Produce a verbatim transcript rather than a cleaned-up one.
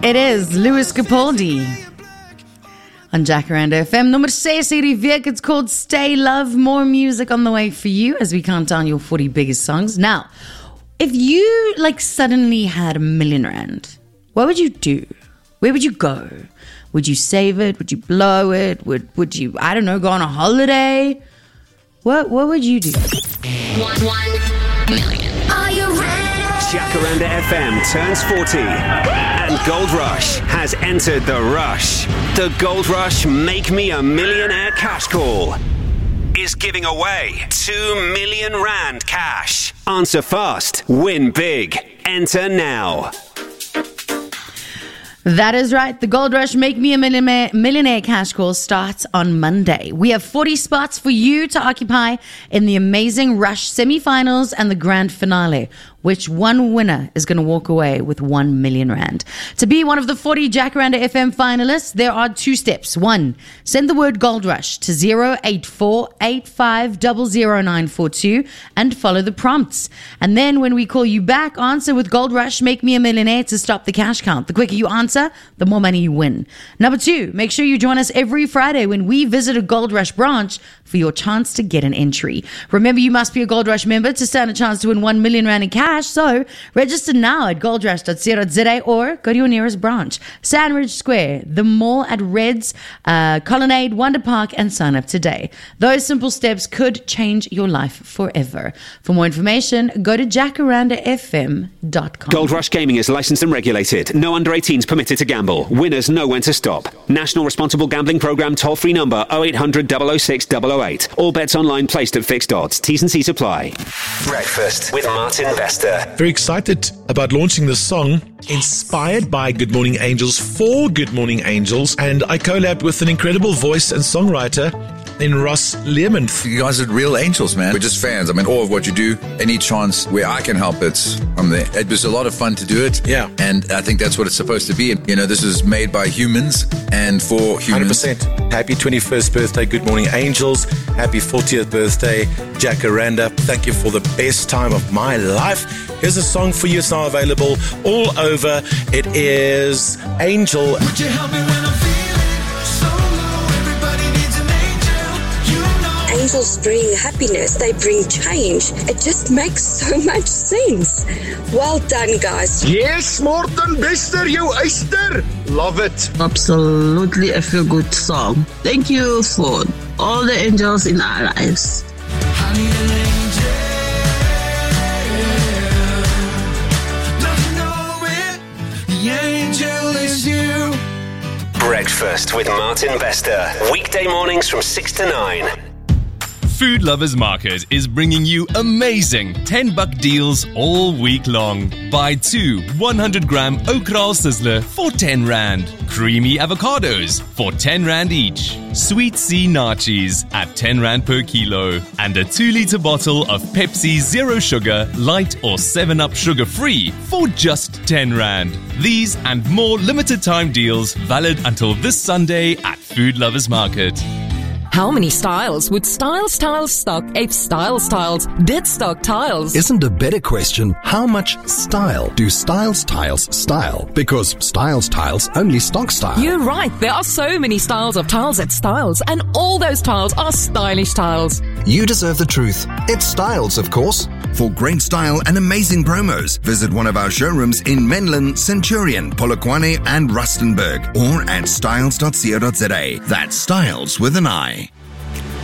It is Louis Capaldi on Jacaranda F M. Number six hierdie week. It's called Stay Love. More music on the way for you as we count down your forty biggest songs. Now, if you like suddenly had a million rand, what would you do? Where would you go? Would you save it? Would you blow it? Would would you, I don't know, go on a holiday? What what would you do? One, one million. Are you ready? Jacaranda F M turns forty and Gold Rush has entered the rush. The Gold Rush Make Me a Millionaire cash call is giving away two million rand cash. Answer fast, win big. Enter now. That is right. The Gold Rush Make Me a Millionaire, millionaire cash call starts on Monday. We have forty spots for you to occupy in the amazing Rush semifinals and the grand finale, which one winner is going to walk away with one million rand. To be one of the forty Jacaranda F M finalists, there are two steps. One, send the word Gold Rush to zero eight four eight five zero zero nine four two and follow the prompts. And then when we call you back, answer with Gold Rush Make Me a Millionaire to stop the cash count. The quicker you answer, the more money you win. Number two, make sure you join us every Friday when we visit a Gold Rush branch for your chance to get an entry. Remember, you must be a Gold Rush member to stand a chance to win one million rand in cash. So register now at gold rush dot co dot za or go to your nearest branch. Sandridge Square, the mall at Reds, uh, Colonnade, Wonder Park, and sign up today. Those simple steps could change your life forever. For more information, go to jacaranda f m dot com. Gold Rush Gaming is licensed and regulated. No under eighteens permitted to gamble. Winners know when to stop. National Responsible Gambling Programme toll-free number oh eight hundred, double oh six, double oh eight. All bets online placed at fixed odds. T's and C's apply. Breakfast with Martin Bester. Very excited about launching this song, inspired by Good Morning Angels, for Good Morning Angels, and I collabed with an incredible voice and songwriter in Ross Learmonth. You guys are real angels, man. We're just fans. I'm in awe of what you do. Any chance where I can help it, I'm there. It was a lot of fun to do it. Yeah. And I think that's what it's supposed to be. You know, this is made by humans and for humans. one hundred percent. Happy twenty-first birthday, Good Morning Angels. Happy fortieth birthday, Jacaranda. Thank you for the best time of my life. Here's a song for you. It's now available all over. It is Angel. Would you help me when I'm feeling so low? Everybody needs an angel, you know. Angels bring happiness, they bring change. It just makes so much sense. Well done, guys. Yes, Martin Bester, you oyster. Love it. Absolutely a feel good song. Thank you for all the angels in our lives. I need an angel. Don't you know it? The angel is you. Breakfast with Martin Bester. Weekday mornings from six to nine. Food Lovers Market is bringing you amazing ten buck deals all week long. Buy two one hundred gram Okral Sizzler for ten rand. Creamy avocados for ten rand each. Sweet Sea Nachos at ten rand per kilo. And a two litre bottle of Pepsi Zero Sugar, Light or seven up Sugar Free for just ten rand. These and more limited time deals valid until this Sunday at Food Lovers Market. How many styles would Style Styles stock if Style Styles did stock tiles? Isn't a better question, how much style do Style Styles style? Because Style Styles only stock style. You're right, there are so many styles of tiles at Styles, and all those tiles are stylish tiles. You deserve the truth. It's Styles, of course. For great style and amazing promos, visit one of our showrooms in Menlyn, Centurion, Polokwane and Rustenburg, or at styles dot co dot za. That's Styles with an I.